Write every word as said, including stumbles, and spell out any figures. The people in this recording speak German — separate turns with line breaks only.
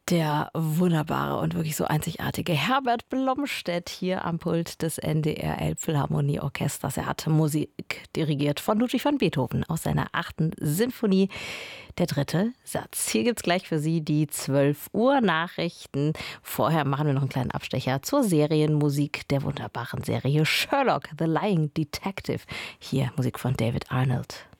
Der wunderbare und wirklich so einzigartige Herbert Blomstedt hier am Pult des N D R Elbphilharmonieorchesters. Er hat Musik dirigiert von Ludwig van Beethoven aus seiner achten Sinfonie. Der dritte Satz. Hier gibt's gleich für Sie die zwölf Uhr Nachrichten. Vorher machen wir noch einen kleinen Abstecher zur Serienmusik der wunderbaren Serie Sherlock, The Lying Detective. Hier Musik von David Arnold.